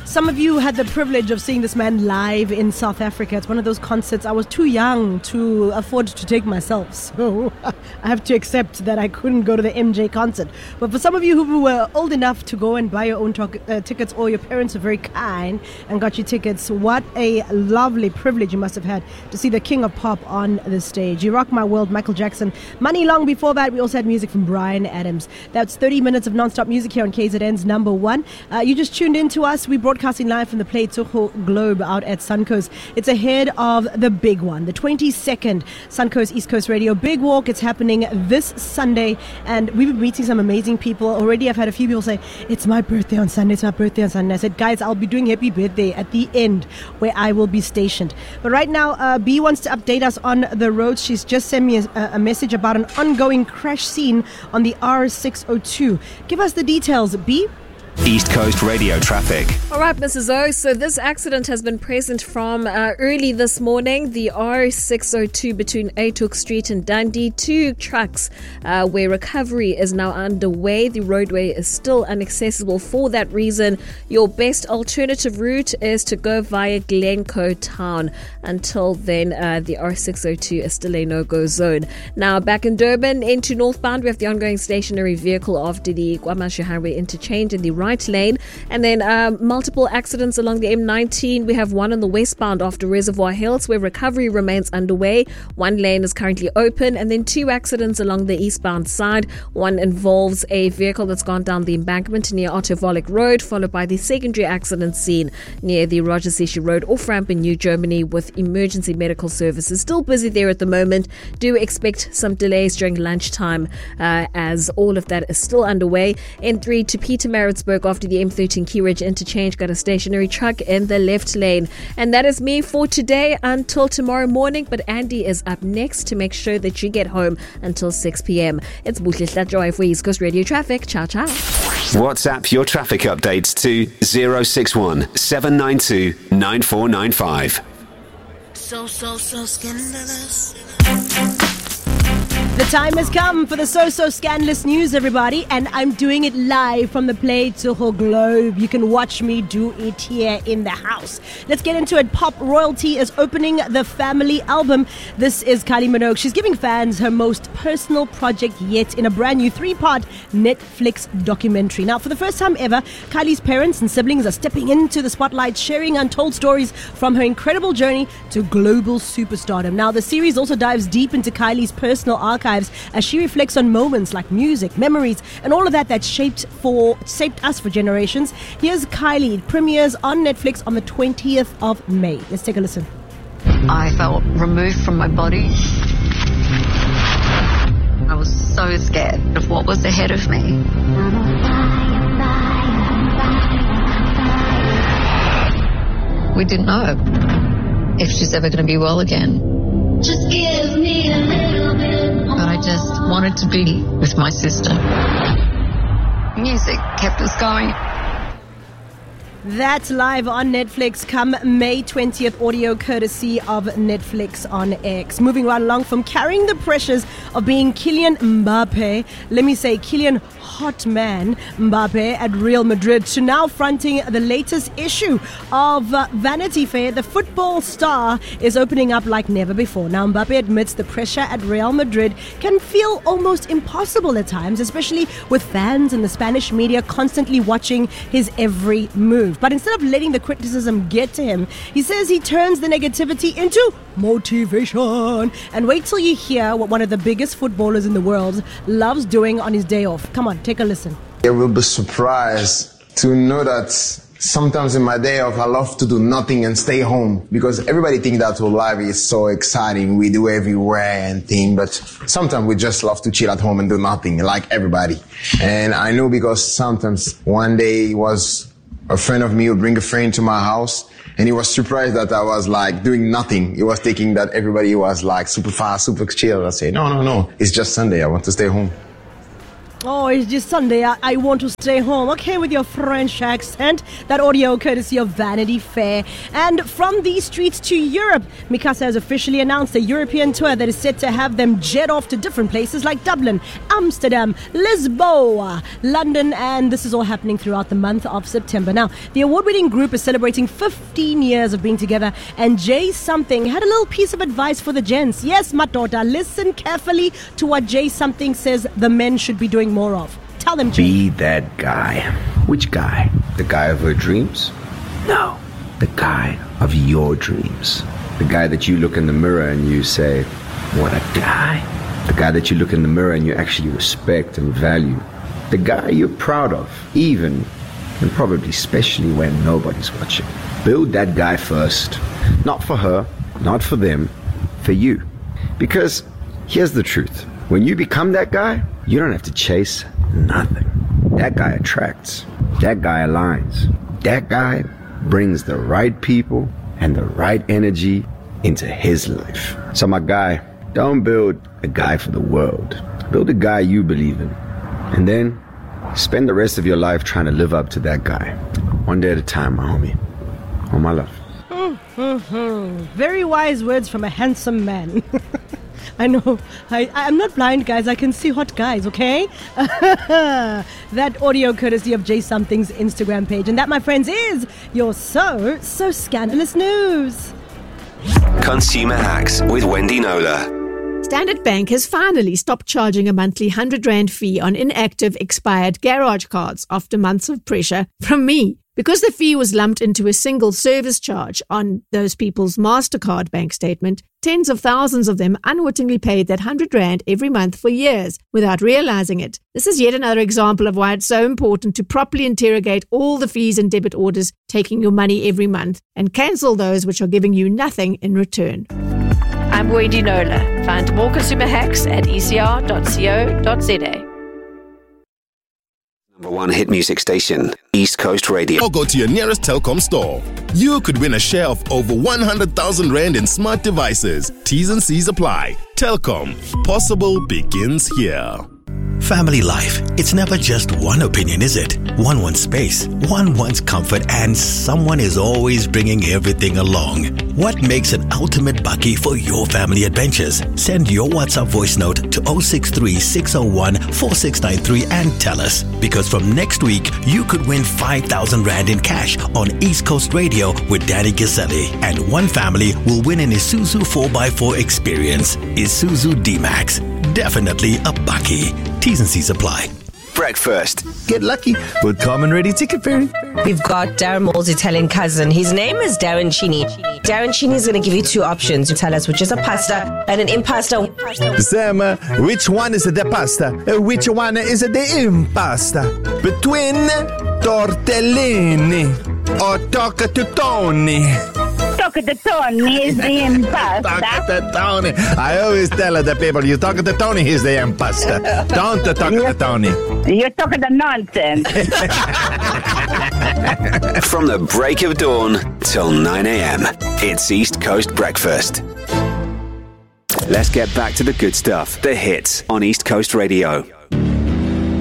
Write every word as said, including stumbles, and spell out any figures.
Some of you had the privilege of seeing this man live in South Africa. It's one of those concerts I was too young to afford to take myself. So I have to accept that I couldn't go to the M J concert. But for some of you who were old enough to go and buy your own to- uh, tickets, or your parents were very kind and got you tickets, what a lovely privilege you must have had to see the king of pop on the stage. You Rock My World, Michael Jackson. Money Long before that, we also had music from Bryan Adams. That's thirty minutes of non-stop music here on K Z N's number one. Uh, you just tuned in to us. We're broadcasting live from the Play Tsogo Globe out at Suncoast. It's ahead of the big one, the twenty-second Suncoast East Coast Radio Big Walk. It's happening this Sunday, and we've been meeting some amazing people. Already I've had a few people say, it's my birthday on Sunday, it's my birthday on Sunday. I said, guys, I'll be doing happy birthday at the end where I will be stationed. But right now, uh, B wants to update us on the roads. She's just sent me a, a message about an ongoing crash scene on the R six oh two. Give us the details, B. East Coast Radio traffic. All right, Missus O. So this accident has been present from uh, early this morning. The R six oh two between Aytook Street and Dundee. Two trucks uh, where recovery is now underway. The roadway is still inaccessible for that reason. Your best alternative route is to go via Glencoe Town. Until then, uh, the R six oh two is still a no-go zone. Now, back in Durban, into northbound, we have the ongoing stationary vehicle after the KwaMashu Highway interchange in the right lane, and then um, multiple accidents along the M nineteen. We have one on the westbound after Reservoir Hills where recovery remains underway. One lane is currently open, and then two accidents along the eastbound side. One involves a vehicle that's gone down the embankment near Ottovolic Road, followed by the secondary accident scene near the Roger Sishi Road off-ramp in New Germany, with emergency medical services still busy there at the moment. Do expect some delays during lunchtime uh, as all of that is still underway. N three to Pietermaritzburg after the M thirteen Key Ridge interchange got a stationary truck in the left lane. And that is me for today until tomorrow morning. But Andy is up next to make sure that you get home until six p.m. It's Buhle Joy for East Coast Radio Traffic. Ciao, ciao. WhatsApp your traffic updates to zero six one seven nine two nine four nine five. So, so, so scandalous. The time has come for the so-so scandalous news, everybody, and I'm doing it live from the Play Tsogo Globe. You can watch me do it here in the house. Let's get into it. Pop royalty is opening the family album. This is Kylie Minogue. She's giving fans her most personal project yet in a brand new three-part Netflix documentary. Now, for the first time ever, Kylie's parents and siblings are stepping into the spotlight, sharing untold stories from her incredible journey to global superstardom. Now, the series also dives deep into Kylie's personal archive as she reflects on moments like music, memories, and all of that that shaped for shaped us for generations. Here's Kylie. It premieres on Netflix on the twentieth of May. Let's take a listen. I felt removed from my body. I was so scared of what was ahead of me. We didn't know if she's ever going to be well again. Just give me a little bit. But I just wanted to be with my sister. Music kept us going. That's live on Netflix come May twentieth, audio courtesy of Netflix on X. Moving right along from carrying the pressures of being Kylian Mbappe, let me say Kylian hot man Mbappe at Real Madrid, to now fronting the latest issue of uh, Vanity Fair. The football star is opening up like never before. Now, Mbappe admits the pressure at Real Madrid can feel almost impossible at times, especially with fans and the Spanish media constantly watching his every move. But instead of letting the criticism get to him, he says he turns the negativity into motivation. And wait till you hear what one of the biggest footballers in the world loves doing on his day off. Come on, take a listen. You will be surprised to know that sometimes in my day off, I love to do nothing and stay home, because everybody thinks that our life is so exciting. We do everywhere and thing, but sometimes we just love to chill at home and do nothing, like everybody. And I know because sometimes one day was a friend of me would bring a friend to my house, and he was surprised that I was like doing nothing. He was thinking that everybody was like super fast, super chill. I say, no, no, no, it's just Sunday. I want to stay home. Oh, it's just Sunday. I, I want to stay home. Okay, with your French accent. That audio courtesy of Vanity Fair. And from these streets to Europe, Mikasa has officially announced a European tour that is set to have them jet off to different places like Dublin, Amsterdam, Lisboa, London, and this is all happening throughout the month of September. Now, the award-winning group is celebrating fifteen years of being together, and Jay Something had a little piece of advice for the gents. Yes, my daughter, listen carefully to what Jay Something says the men should be doing more of. Tell them, Jay. Be that guy. Which guy? The guy of her dreams? No, the guy of your dreams. The guy that you look in the mirror and you say, what a guy. The guy that you look in the mirror and you actually respect and value. The guy you're proud of, even and probably especially when nobody's watching. Build that guy first. Not for her, not for them, for you. Because here's the truth. When you become that guy, you don't have to chase nothing. That guy attracts. That guy aligns. That guy brings the right people and the right energy into his life. So my guy, don't build a guy for the world. Build a guy you believe in. And then spend the rest of your life trying to live up to that guy. One day at a time, my homie. All my love. Mm-hmm. Very wise words from a handsome man. I know. I, I'm not blind, guys. I can see hot guys, okay? That audio courtesy of Jay Something's Instagram page. And that, my friends, is your So, So Scandalous News. Consumer Hacks with Wendy Nola. Standard Bank has finally stopped charging a monthly one hundred rand fee on inactive, expired garage cards after months of pressure from me. Because the fee was lumped into a single service charge on those people's MasterCard bank statement, tens of thousands of them unwittingly paid that one hundred rand every month for years without realizing it. This is yet another example of why it's so important to properly interrogate all the fees and debit orders taking your money every month and cancel those which are giving you nothing in return. I'm Wendy Nola. Find more consumer hacks at e c r dot co dot z a. Number one hit music station, East Coast Radio. Or go to your nearest Telkom store. You could win a share of over one hundred thousand rand in smart devices. T's and C's apply. Telkom. Possible begins here. Family life. It's never just one opinion, is it? One wants space, one wants comfort, and someone is always bringing everything along. What makes an ultimate bakkie for your family adventures? Send your WhatsApp voice note to zero six three, six zero one, four six nine three and tell us. Because from next week, you could win five thousand rand in cash on East Coast Radio with Danny Giselle. And one family will win an Isuzu four by four experience. Isuzu D-Max. Definitely a bakkie. T's and C's apply. Breakfast. Get lucky with Common Ready Ticket Fairy. We've got Darren Moore's Italian cousin. His name is Darren Chini. Darren Chini is going to give you two options. You tell us which is a pasta and an impasta. Sam, uh, which one is the pasta? Uh, which one is the impasta? Between tortellini or toccatutoni? Toccatutoni is the impasta. Toccatutoni. I always tell the people, you toccatutoni is the impasta. Don't toccatutoni. You're talking the nonsense. From the break of dawn till nine a.m. It's East Coast Breakfast. Let's get back to the good stuff. The hits on East Coast Radio.